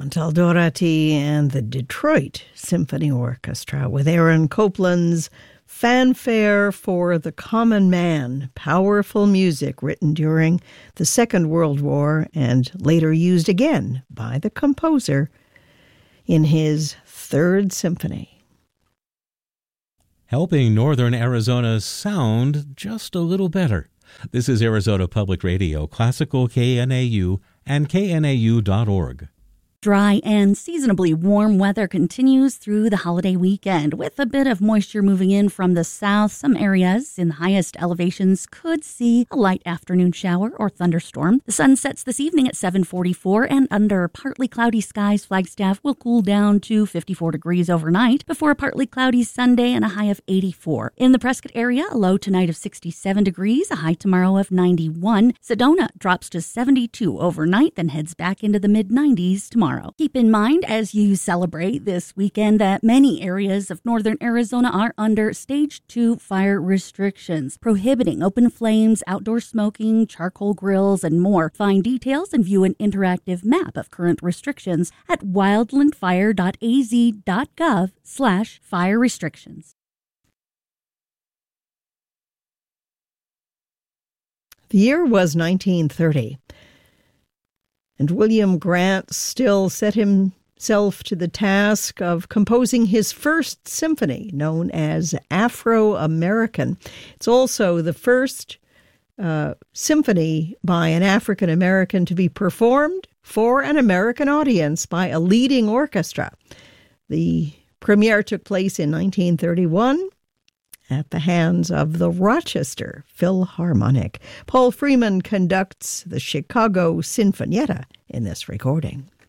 Montel Dorati and the Detroit Symphony Orchestra with Aaron Copland's Fanfare for the Common Man, powerful music written during the Second World War and later used again by the composer in his Third Symphony. Helping northern Arizona sound just a little better. This is Arizona Public Radio, Classical KNAU and knau.org. Dry and seasonably warm weather continues through the holiday weekend. With a bit of moisture moving in from the south, some areas in the highest elevations could see a light afternoon shower or thunderstorm. The sun sets this evening at 7:44, and under partly cloudy skies, Flagstaff will cool down to 54 degrees overnight before a partly cloudy Sunday and a high of 84. In the Prescott area, a low tonight of 67 degrees, a high tomorrow of 91. Sedona drops to 72 overnight, then heads back into the mid-90s tomorrow. Keep in mind as you celebrate this weekend that many areas of northern Arizona are under Stage 2 fire restrictions, prohibiting open flames, outdoor smoking, charcoal grills, and more. Find details and view an interactive map of current restrictions at wildlandfire.az.gov/fire restrictions. The year was 1930. And William Grant still set himself to the task of composing his first symphony, known as Afro-American. It's also the first symphony by an African-American to be performed for an American audience by a leading orchestra. The premiere took place in 1931 at the hands of the Rochester Philharmonic. Paul Freeman conducts the Chicago Sinfonietta in this recording.